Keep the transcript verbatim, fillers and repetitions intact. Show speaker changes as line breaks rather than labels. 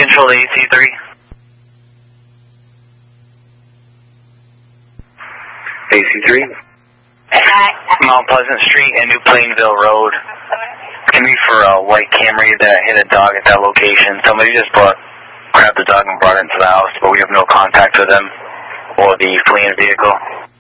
Control A C three.
A C three.
Mount Pleasant Street and New Plainville Road. It's going to be for a white Camry that hit a dog at that location. Somebody just brought, grabbed the dog and brought it into the house, but we have no contact with them or the fleeing vehicle.